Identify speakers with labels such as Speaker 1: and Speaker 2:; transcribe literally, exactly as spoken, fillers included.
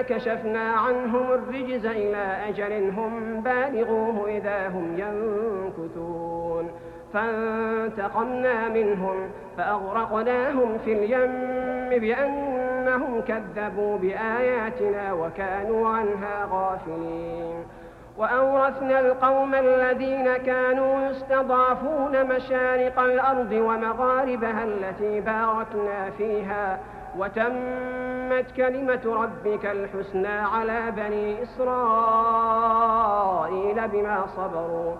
Speaker 1: كشفنا عنهم الرجز إلى أجل هم بالغوه إذا هم ينكثون فانتقمنا منهم فأغرقناهم في اليم بأنهم كذبوا بآياتنا وكانوا عنها غافلين وأورثنا القوم الذين كانوا يستضعفون مشارق الأرض ومغاربها التي باركنا فيها وتمت كلمة ربك الحسنى على بني إسرائيل بما صبروا